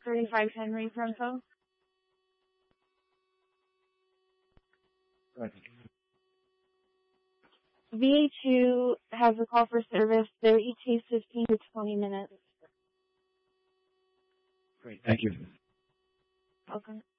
35 Henry Pronto. Right. VA2 has a call for service. There each takes 15 to 20 minutes. Great, thank you. Welcome.